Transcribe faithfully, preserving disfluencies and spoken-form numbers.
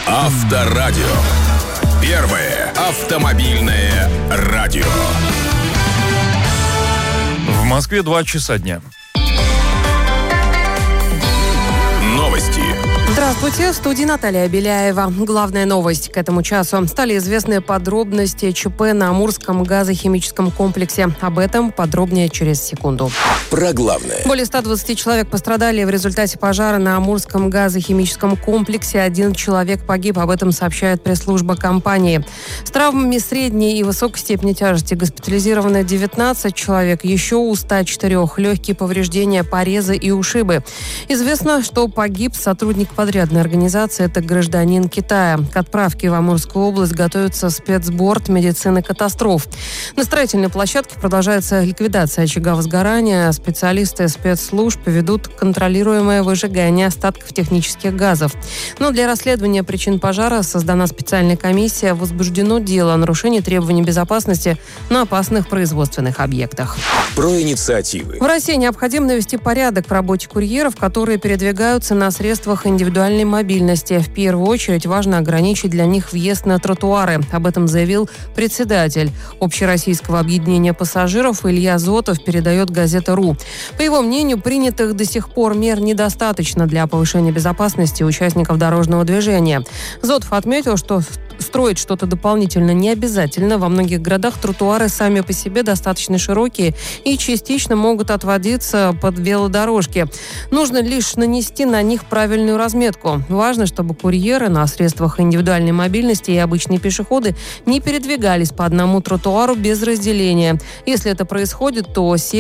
Авторадио. Первое автомобильное радио. В Москве два часа дня. Новости. Здравствуйте, в студии Наталья Беляева. Главная новость к этому часу. Стали известны подробности ЧП на Амурском газохимическом комплексе. Об этом подробнее через секунду. Про главное. Более ста двадцати человек пострадали в результате пожара на Амурском газохимическом комплексе. Один человек погиб, об этом сообщает пресс-служба компании. С травмами средней и высокой степени тяжести госпитализировано девятнадцать человек. Еще у ста четырёх легкие повреждения, порезы и ушибы. Известно, что погиб сотрудник подрядной организации, это гражданин Китая. К отправке в Амурскую область готовится спецборд медицины катастроф. На строительной площадке продолжается ликвидация очага возгорания. Специалисты спецслужб ведут контролируемое выжигание остатков технических газов. Но для расследования причин пожара создана специальная комиссия. Возбуждено дело о нарушении требований безопасности на опасных производственных объектах. Про инициативы. В России необходимо навести порядок в работе курьеров, которые передвигаются на средствах индивидуальной мобильности. В первую очередь важно ограничить для них въезд на тротуары. Об этом заявил председатель Общероссийского объединения пассажиров Илья Зотов, передает газета «Ру». По его мнению, принятых до сих пор мер недостаточно для повышения безопасности участников дорожного движения. Зотов отметил, что строить что-то дополнительно не обязательно. Во многих городах тротуары сами по себе достаточно широкие и частично могут отводиться под велодорожки. Нужно лишь нанести на них правильную разметку. Важно, чтобы курьеры на средствах индивидуальной мобильности и обычные пешеходы не передвигались по одному тротуару без разделения. Если это происходит, то